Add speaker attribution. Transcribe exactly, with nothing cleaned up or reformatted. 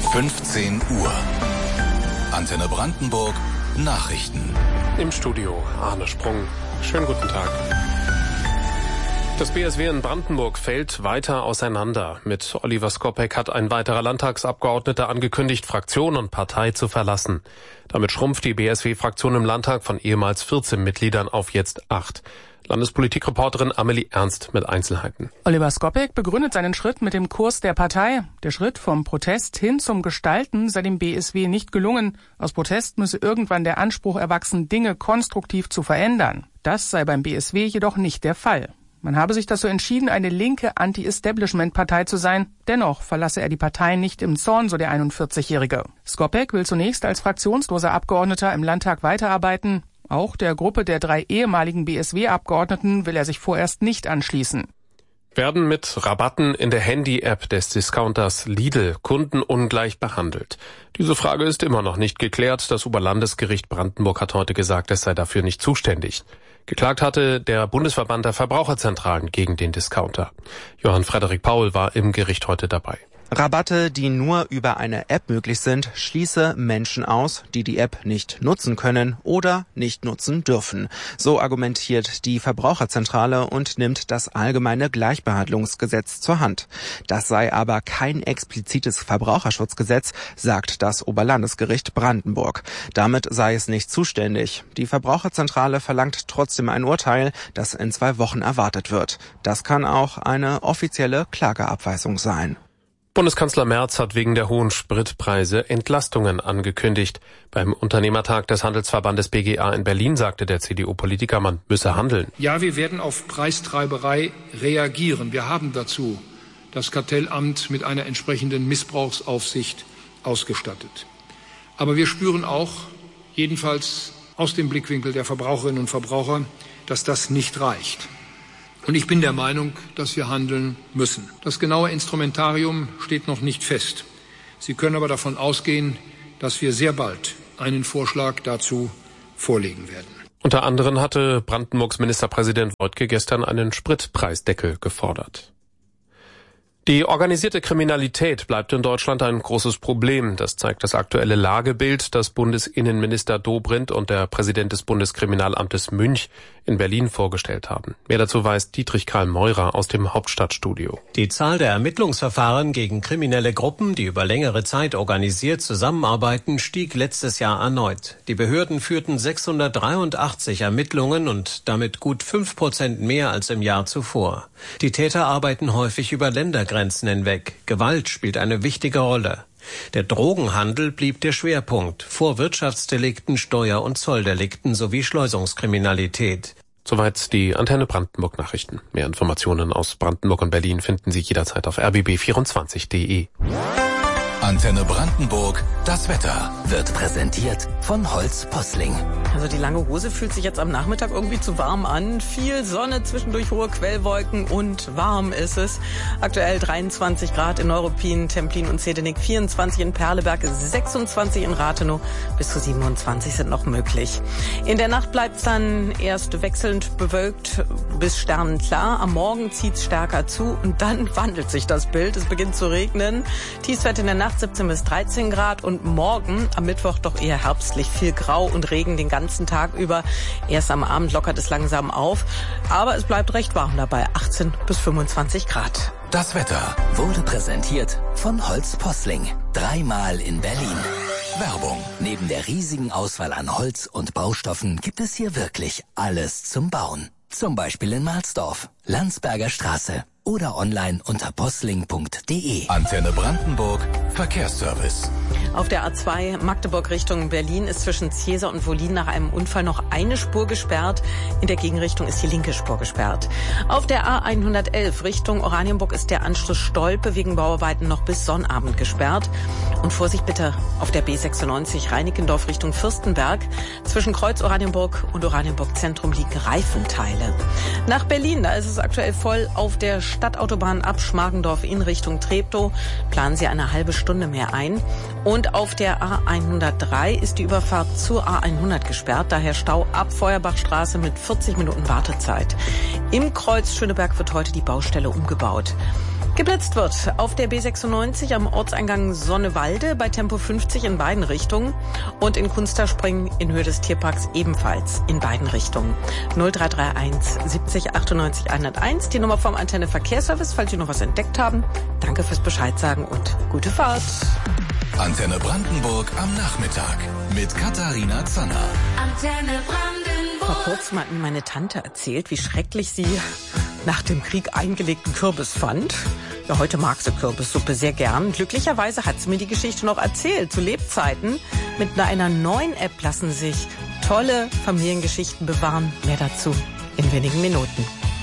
Speaker 1: fünfzehn Uhr. Antenne Brandenburg Nachrichten.
Speaker 2: Im Studio Arne Sprung. Schönen guten Tag. Das B S W in Brandenburg fällt weiter auseinander. Mit Oliver Skopek hat ein weiterer Landtagsabgeordneter angekündigt, Fraktion und Partei zu verlassen. Damit schrumpft die B S W-Fraktion im Landtag von ehemals vierzehn Mitgliedern auf jetzt acht. Landespolitikreporterin Amelie Ernst mit Einzelheiten.
Speaker 3: Oliver Skopek begründet seinen Schritt mit dem Kurs der Partei. Der Schritt vom Protest hin zum Gestalten sei dem B S W nicht gelungen. Aus Protest müsse irgendwann der Anspruch erwachsen, Dinge konstruktiv zu verändern. Das sei beim B S W jedoch nicht der Fall. Man habe sich dazu entschieden, eine linke Anti-Establishment-Partei zu sein. Dennoch verlasse er die Partei nicht im Zorn, so der einundvierzigjährige. Skopek will zunächst als fraktionsloser Abgeordneter im Landtag weiterarbeiten. Auch der Gruppe der drei ehemaligen B S W-Abgeordneten will er sich vorerst nicht anschließen.
Speaker 2: Werden mit Rabatten in der Handy-App des Discounters Lidl Kunden ungleich behandelt? Diese Frage ist immer noch nicht geklärt. Das Oberlandesgericht Brandenburg hat heute gesagt, es sei dafür nicht zuständig. Geklagt hatte der Bundesverband der Verbraucherzentralen gegen den Discounter. Johann Frederik Paul war im Gericht heute dabei.
Speaker 4: Rabatte, die nur über eine App möglich sind, schließe Menschen aus, die die App nicht nutzen können oder nicht nutzen dürfen. So argumentiert die Verbraucherzentrale und nimmt das allgemeine Gleichbehandlungsgesetz zur Hand. Das sei aber kein explizites Verbraucherschutzgesetz, sagt das Oberlandesgericht Brandenburg. Damit sei es nicht zuständig. Die Verbraucherzentrale verlangt trotzdem ein Urteil, das in zwei Wochen erwartet wird. Das kann auch eine offizielle Klageabweisung sein.
Speaker 2: Bundeskanzler Merz hat wegen der hohen Spritpreise Entlastungen angekündigt. Beim Unternehmertag des Handelsverbandes B G A in Berlin sagte der C D U-Politiker, man müsse handeln.
Speaker 5: Ja, wir werden auf Preistreiberei reagieren. Wir haben dazu das Kartellamt mit einer entsprechenden Missbrauchsaufsicht ausgestattet. Aber wir spüren auch, jedenfalls aus dem Blickwinkel der Verbraucherinnen und Verbraucher, dass das nicht reicht. Und ich bin der Meinung, dass wir handeln müssen. Das genaue Instrumentarium steht noch nicht fest. Sie können aber davon ausgehen, dass wir sehr bald einen Vorschlag dazu vorlegen werden.
Speaker 2: Unter anderem hatte Brandenburgs Ministerpräsident Woidke gestern einen Spritpreisdeckel gefordert. Die organisierte Kriminalität bleibt in Deutschland ein großes Problem. Das zeigt das aktuelle Lagebild, das Bundesinnenminister Dobrindt und der Präsident des Bundeskriminalamtes Münch in Berlin vorgestellt haben. Mehr dazu weiß Dietrich Karl Meurer aus dem Hauptstadtstudio.
Speaker 6: Die Zahl der Ermittlungsverfahren gegen kriminelle Gruppen, die über längere Zeit organisiert zusammenarbeiten, stieg letztes Jahr erneut. Die Behörden führten sechshundertdreiundachtzig Ermittlungen und damit gut fünf Prozent mehr als im Jahr zuvor. Die Täter arbeiten häufig über Ländergrenzen hinweg. Gewalt spielt eine wichtige Rolle. Der Drogenhandel blieb der Schwerpunkt, vor Wirtschaftsdelikten, Steuer- und Zolldelikten sowie Schleusungskriminalität.
Speaker 2: Soweit die Antenne Brandenburg Nachrichten. Mehr Informationen aus Brandenburg und Berlin finden Sie jederzeit auf r b b vierundzwanzig punkt d e.
Speaker 1: Antenne Brandenburg, das Wetter wird präsentiert von Holz Posling.
Speaker 7: Also die lange Hose fühlt sich jetzt am Nachmittag irgendwie zu warm an. Viel Sonne, zwischendurch hohe Quellwolken und warm ist es. Aktuell dreiundzwanzig Grad in Neuruppin, Templin und Zehdenick, vierundzwanzig in Perleberg, sechsundzwanzig in Rathenow, bis zu siebenundzwanzig sind noch möglich. In der Nacht bleibt es dann erst wechselnd bewölkt bis sternenklar. Am Morgen zieht es stärker zu und dann wandelt sich das Bild. Es beginnt zu regnen. Tiefstwert in der Nacht siebzehn bis dreizehn Grad und morgen am Mittwoch doch eher herbstlich. Viel Grau und Regen den ganzen Tag über. Erst am Abend lockert es langsam auf. Aber es bleibt recht warm dabei. achtzehn bis fünfundzwanzig Grad.
Speaker 1: Das Wetter wurde präsentiert von Holz Posling. Dreimal in Berlin. Werbung. Neben der riesigen Auswahl an Holz und Baustoffen gibt es hier wirklich alles zum Bauen. Zum Beispiel in Mahlsdorf, Landsberger Straße oder online unter posling punkt d e. Antenne Brandenburg, Verkehrsservice.
Speaker 7: Auf der A zwei Magdeburg Richtung Berlin ist zwischen Zieser und Wollin nach einem Unfall noch eine Spur gesperrt. In der Gegenrichtung ist die linke Spur gesperrt. Auf der A hundertelf Richtung Oranienburg ist der Anschluss Stolpe wegen Bauarbeiten noch bis Sonnabend gesperrt. Und Vorsicht bitte auf der B sechsundneunzig Reinickendorf Richtung Fürstenberg. Zwischen Kreuz Oranienburg und Oranienburg Zentrum liegen Reifenteile. Nach Berlin, da ist es aktuell voll auf der Stadtautobahn ab Schmargendorf in Richtung Treptow. Planen Sie eine halbe Stunde mehr ein. Und auf der A hundertdrei ist die Überfahrt zur A hundert gesperrt. Daher Stau ab Feuerbachstraße mit vierzig Minuten Wartezeit. Im Kreuz Schöneberg wird heute die Baustelle umgebaut. Geblitzt wird auf der B sechsundneunzig am Ortseingang Sonnewalde bei Tempo fünfzig in beiden Richtungen und in Kunsterspringen in Höhe des Tierparks ebenfalls in beiden Richtungen. null drei drei eins siebzig achtundneunzig hunderteins, die Nummer vom Antenne Verkehrsservice, falls Sie noch was entdeckt haben. Danke fürs Bescheid sagen und gute Fahrt.
Speaker 1: Antenne Brandenburg am Nachmittag mit Katharina Zanner.
Speaker 8: Antenne Brandenburg.
Speaker 7: Vor kurzem hat mir meine Tante erzählt, wie schrecklich sie nach dem Krieg eingelegten Kürbis fand. Ja, heute mag sie Kürbissuppe sehr gern. Glücklicherweise hat sie mir die Geschichte noch erzählt. Zu Lebzeiten mit einer neuen App lassen sich tolle Familiengeschichten bewahren. Mehr dazu in wenigen Minuten.